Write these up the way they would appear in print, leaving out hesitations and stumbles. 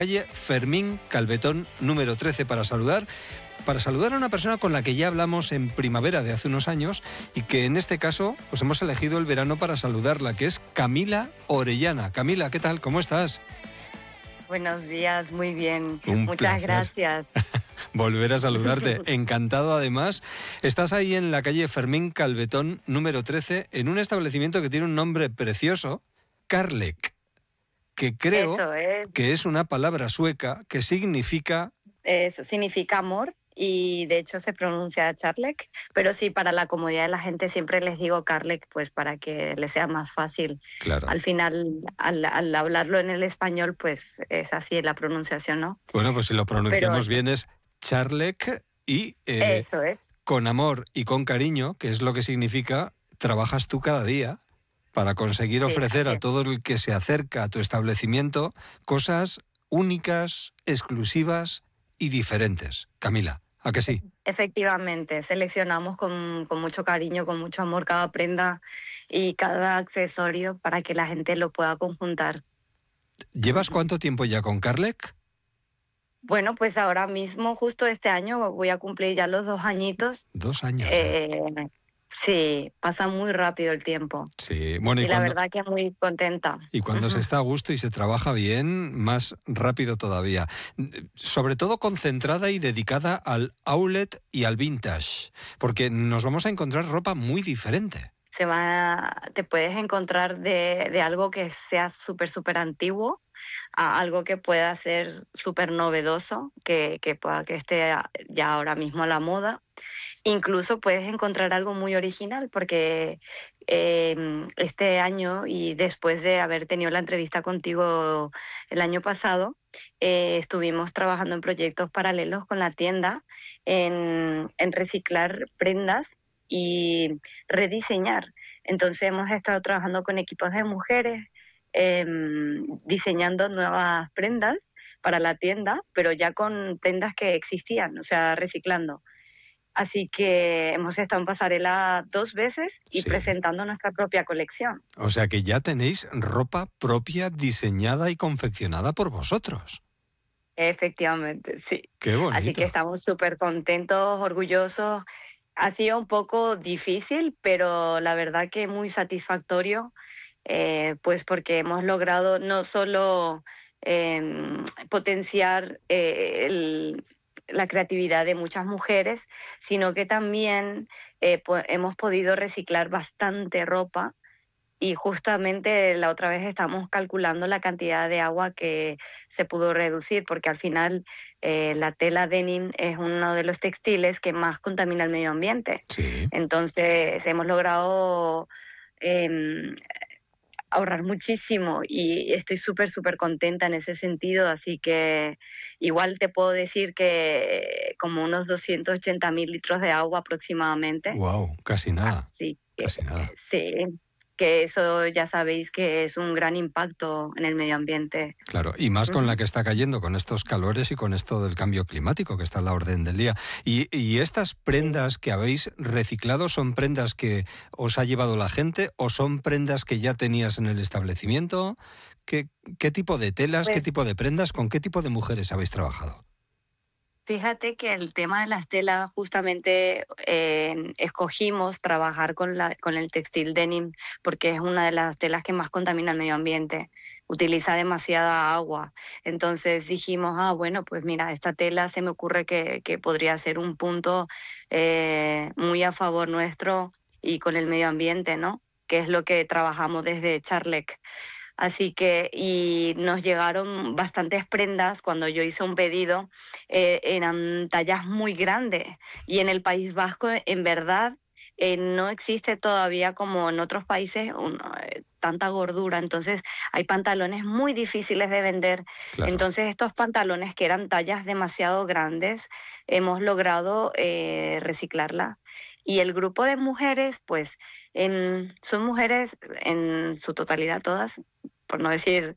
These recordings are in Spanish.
Calle Fermín Calvetón, número 13, para saludar a una persona con la que ya hablamos en primavera de hace unos años y que en este caso pues hemos elegido el verano para saludarla, que es Camila Orellana. Camila, ¿qué tal? ¿Cómo estás? Buenos días, muy bien. Un Muchas placer gracias. volver a saludarte. Encantado, además. Estás ahí en la calle Fermín Calvetón, número 13, en un establecimiento que tiene un nombre precioso, Karlek, que creo Eso es, que es una palabra sueca que significa... eso significa amor y de hecho se pronuncia Charlek, pero sí, para la comodidad de la gente siempre les digo Karlek, pues para que les sea más fácil. Claro. Al final, al hablarlo en el español, pues es así la pronunciación, ¿no? Bueno, pues si lo Pero pronunciamos eso, bien es Charlek y eso es. con amor y con cariño, que es lo que significa, trabajas tú cada día para conseguir Sí, ofrecer así a es. todo el que se acerca a tu establecimiento cosas únicas, exclusivas y diferentes. Camila, ¿a que sí? Efectivamente, seleccionamos con mucho cariño, con mucho amor cada prenda y cada accesorio para que la gente lo pueda conjuntar. ¿Llevas Ujú. cuánto tiempo ya con Karlek? Bueno, pues ahora mismo, justo este año, voy a cumplir ya los 2 añitos. 2 años ya. Eh, sí, pasa muy rápido el tiempo. Sí, bueno, Y la verdad que muy contenta. y cuando se Ujú. está a gusto y se trabaja bien, más rápido todavía. Sobre todo concentrada y dedicada al outlet y al vintage, porque nos vamos a encontrar ropa muy diferente. Te puedes encontrar de algo que sea súper antiguo a algo que pueda ser súper novedoso, que esté ya ahora mismo a la moda. Incluso puedes encontrar algo muy original porque este año y después de haber tenido la entrevista contigo el año pasado, estuvimos trabajando en proyectos paralelos con la tienda en reciclar prendas y rediseñar. Entonces hemos estado trabajando con equipos de mujeres, diseñando nuevas prendas para la tienda, pero ya con prendas que existían, o sea, reciclando. Así que hemos estado en pasarela 2 veces y Sí. presentando nuestra propia colección. O sea que ya tenéis ropa propia diseñada y confeccionada por vosotros. Efectivamente, sí. ¡Qué Así que bonito! estamos súper contentos, orgullosos. Ha sido un poco difícil, pero la verdad que muy satisfactorio, pues porque hemos logrado no solo potenciar la creatividad de muchas mujeres, sino que también hemos podido reciclar bastante ropa y justamente la otra vez estamos calculando la cantidad de agua que se pudo reducir, porque al final la tela denim es uno de los textiles que más contamina el medio ambiente. Sí. Entonces hemos logrado eh, ahorrar muchísimo y estoy súper contenta en ese sentido, así que igual te puedo decir que como unos 280.000 litros de agua aproximadamente. ¡Wow! Casi nada. Así que Casi nada. sí, que eso ya sabéis que es un gran impacto en el medio ambiente. Claro, y más con la Ujú. que está cayendo, con estos calores y con esto del cambio climático que está a la orden del día. Y estas Sí. prendas que habéis reciclado, ¿son prendas que os ha llevado la gente o son prendas que ya tenías en el establecimiento? ¿Qué tipo de telas, qué Pues tipo de prendas, con qué tipo de mujeres habéis trabajado? fíjate que el tema de las telas, justamente escogimos trabajar con el textil denim porque es una de las telas que más contamina el medio ambiente, utiliza demasiada agua. Entonces dijimos, bueno, pues mira, esta tela se me ocurre que podría ser un punto muy a favor nuestro y con el medio ambiente, ¿no? Que es lo que trabajamos desde Charlek. Así que, y nos llegaron bastantes prendas cuando yo hice un pedido, eran tallas muy grandes. Y en el País Vasco, en verdad, no existe todavía como en otros países tanta gordura. Entonces, hay pantalones muy difíciles de vender. Claro. Entonces, estos pantalones que eran tallas demasiado grandes, hemos logrado reciclarla. Y el grupo de mujeres, pues, son mujeres en su totalidad todas, por no decir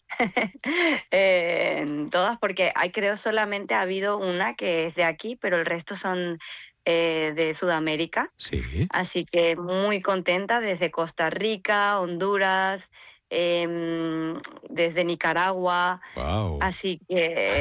todas, porque hay creo solamente ha habido una que es de aquí, pero el resto son de Sudamérica. Sí. Así que muy contenta desde Costa Rica, Honduras, desde Nicaragua. ¡Wow! Así que